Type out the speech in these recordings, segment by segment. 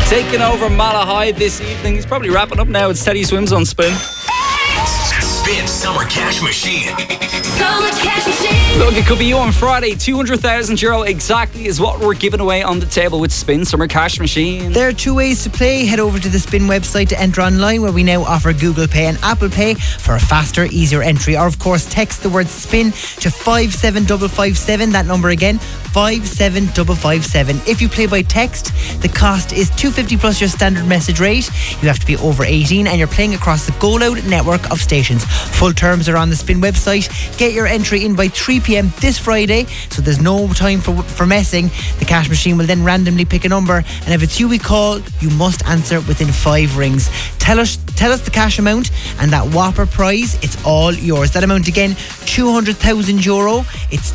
Taking over Malahide this evening. He's probably wrapping up now. It's Teddy Swims on Spin. Spin Summer Cash Machine. Summer Cash Machine. Look, it could be you on Friday. €200,000 exactly is what we're giving away on the table with Spin Summer Cash Machine. There are two ways to play. Head over to the Spin website to enter online, where we now offer Google Pay and Apple Pay for a faster, easier entry. Or, of course, text the word SPIN to 57557. That number again, 57557. If you play by text, the cost is $2.50 plus your standard message rate. You have to be over 18 and you're playing across the Go Loud network of stations. Full terms are on the Spin website. Get your entry in by 3 p.m. this Friday, so there's no time for messing. The cash machine will then randomly pick a number, and if it's you we call, you must answer within 5 rings. Tell us the cash amount and that whopper prize. It's all yours. That amount again, €200,000. It's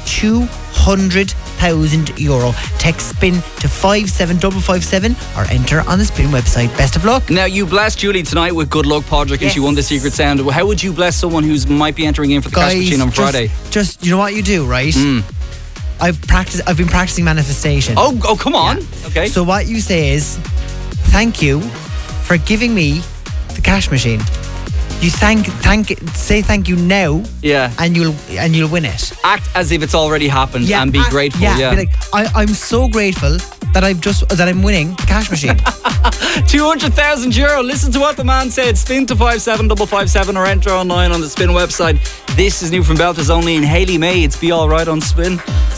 €200,000. Text SPIN to 57557 or enter on the Spin website. Best of luck. Now, you blessed Julie tonight with Good Luck Podrick, and she won the secret sound. How would you bless someone who might be entering in for the cash machine on Friday? Just you know what you do, right? I've been practicing manifestation. Oh, come on. Yeah. Okay. So what you say is, thank you for giving me the cash machine. You say thank you now. Yeah. And you'll win it. Act as if it's already happened and be grateful. Yeah. Be like, I'm so grateful that I'm winning the cash machine. €200,000. Listen to what the man said. Spin to 57557 or enter online on the Spin website. This is new from Belters only in Hayley May. It's Be Alright on Spin.